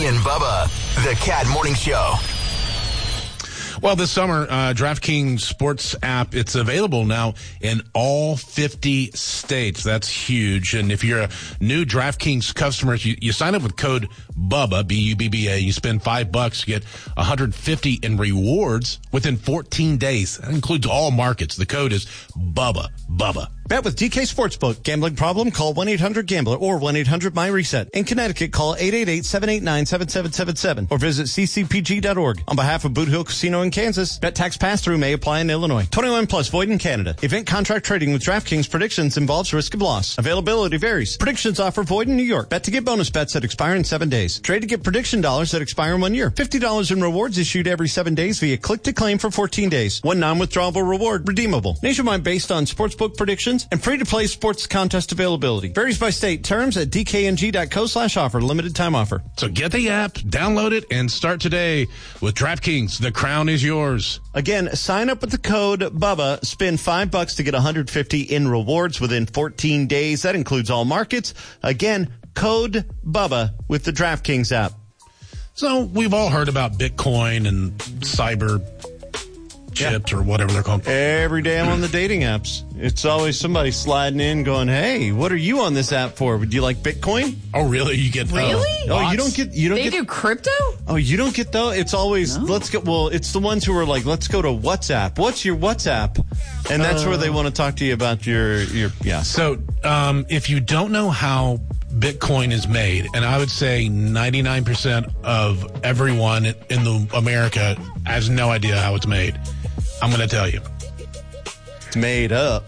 and Bubba, the Cat Morning Show. Well, this summer, DraftKings Sports app, it's available now in all 50 states. That's huge. And if you're a new DraftKings customer, you sign up with code BUBBA, B-U-B-B-A. You spend $5, you get $150 in rewards within 14 days. That includes all markets. The code is BUBBA. Bet with DK Sportsbook. Gambling problem? Call 1-800-GAMBLER or 1-800-MY-RESET. In Connecticut, call 888-789-7777 or visit ccpg.org. On behalf of Boot Hill Casino in Kansas, bet tax pass-through may apply in Illinois. 21 plus void in Canada. Event contract trading with DraftKings Predictions involves risk of loss. Availability varies. Predictions offer void in New York. Bet to get bonus bets that expire in 7 days. Trade to get prediction dollars that expire in 1 year. $50 in rewards issued every 7 days via click to claim for 14 days. One non-withdrawable reward redeemable. Nationwide based on sportsbook predictions and free-to-play sports contest availability. Varies by state. Terms at dkng.co/offer. Limited time offer. So get the app, download it, and start today with DraftKings. The crown is yours. Again, sign up with the code BUBBA. Spend $5 to get $150 in rewards within 14 days. That includes all markets. Again, code BUBBA with the DraftKings app. So we've all heard about Bitcoin and cyber chips or whatever they're called. Every day I'm on the dating apps. It's always somebody sliding in going, hey, what are you on this app for? Would you like Bitcoin? Oh, really? You get Really? Oh, you don't get They do crypto? Oh, you don't get those? It's always, it's the ones who are like, let's go to WhatsApp. What's your WhatsApp? And that's where they want to talk to you about your. So, if you don't know how Bitcoin is made, and I would say 99% of everyone in America has no idea how it's made. I'm going to tell you. It's made up.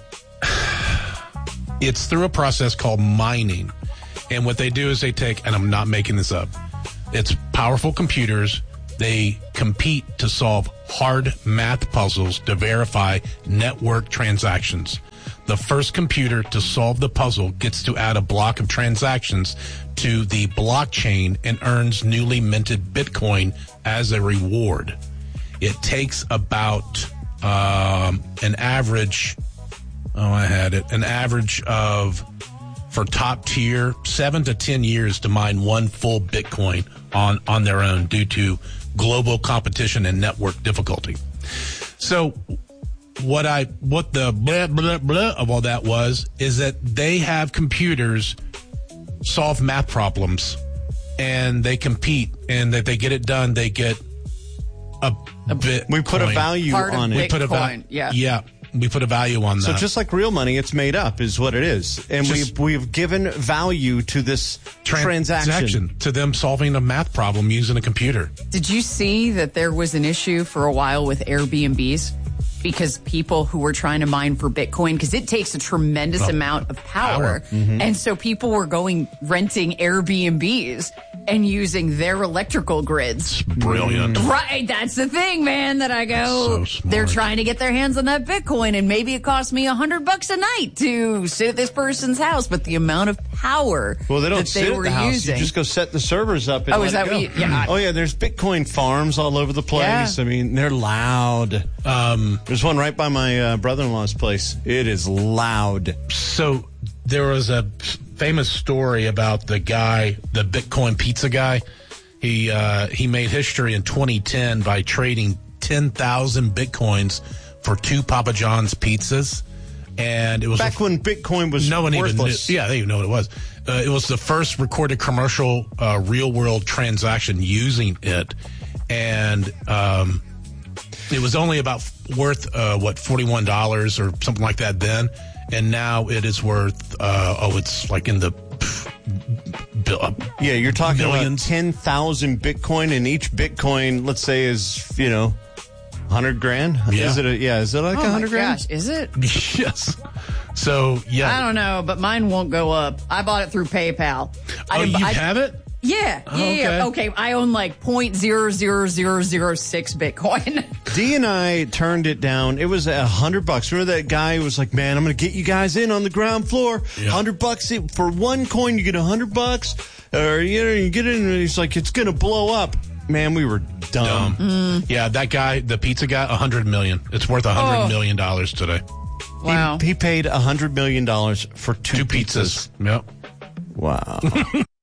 It's through a process called mining. And what they do is they take, and I'm not making this up, it's powerful computers. They compete to solve hard math puzzles to verify network transactions. The first computer to solve the puzzle gets to add a block of transactions to the blockchain and earns newly minted Bitcoin as a reward. It takes about an average of, for top tier, 7 to 10 years to mine one full Bitcoin on their own due to global competition and network difficulty. So what the blah, blah, blah of all that is that they have computers solve math problems and they compete, and that they get it done, they get a bit. We put a value on it. We put a value. Yeah. We put a value on that. So just like real money, it's made up is what it is. And we've given value to this transaction. To them solving a math problem using a computer. Did you see that there was an issue for a while with Airbnbs? Because people who were trying to mine for Bitcoin, because it takes a tremendous amount of power. Mm-hmm. And so people were renting Airbnbs and using their electrical grids. It's brilliant. Right. That's the thing, man, that I go, so smart. They're trying to get their hands on that Bitcoin, and maybe it cost me $100 a night to sit at this person's house, but the amount of power they don't that sit they at were the house. using. You just go set the servers up and is that what you, yeah. Oh, yeah, there's Bitcoin farms all over the place. Yeah. I mean, they're loud. There's one right by my brother-in-law's place. It is loud. So there was a famous story about the Bitcoin pizza guy. He made history in 2010 by trading 10,000 Bitcoins for 2 Papa John's pizzas. And it was back when Bitcoin was no one worthless. Even knew. Yeah, they didn't know what it was. It was the first recorded commercial real-world transaction using it. And it was only about worth, $41 or something like that then. And now it is worth, it's like in the you're talking millions. About 10,000 Bitcoin, and each Bitcoin, let's say, is, $100,000. Yeah. Is it like $100,000? Gosh, is it? Yes. So, yeah. I don't know, but mine won't go up. I bought it through PayPal. You have it? Yeah. Okay, I own like 0.00006 Bitcoin. D and I turned it down. It was $100. Remember that guy who was like, "Man, I'm going to get you guys in on the ground floor. Yeah. $100 for one coin. You get $100, or you get it." And he's like, "It's going to blow up." Man, we were dumb. Yeah, that guy, the pizza guy, $100 million. It's worth $100 million today. Wow. He paid $100 million for two pizzas. Yep. Wow.